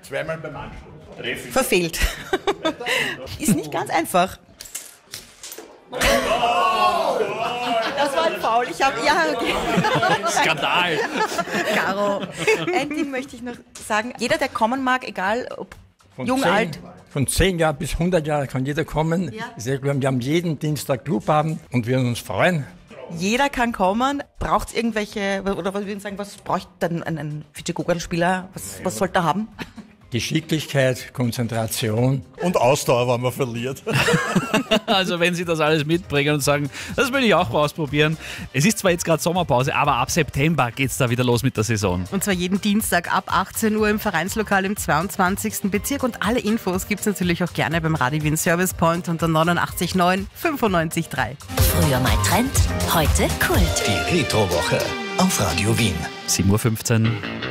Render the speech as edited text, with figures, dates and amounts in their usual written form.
Zweimal beim Anschluss. Verfehlt. Ist nicht ganz einfach. Das war ein Foul. Skandal. Caro, ein Ding möchte ich noch sagen. Jeder, der kommen mag, egal ob jung, alt. Von 10 Jahren bis 100 Jahre kann jeder kommen. Ja. Sehr gut. Wir haben jeden Dienstag Clubabend und wir uns freuen. Jeder kann kommen. Braucht es irgendwelche, oder was würden Sie sagen, was braucht denn ein Fidschi-Gogan-Spieler? Was sollte er haben? Geschicklichkeit, Konzentration. Und Ausdauer, wenn man verliert. Also wenn Sie das alles mitbringen und sagen, das will ich auch ausprobieren. Es ist zwar jetzt gerade Sommerpause, aber ab September geht es da wieder los mit der Saison. Und zwar jeden Dienstag ab 18 Uhr im Vereinslokal im 22. Bezirk. Und alle Infos gibt es natürlich auch gerne beim Radio Wien Service Point unter 89,9 95,3. Früher mal Trend, heute Kult. Die Retro-Woche auf Radio Wien. 7:15 Uhr.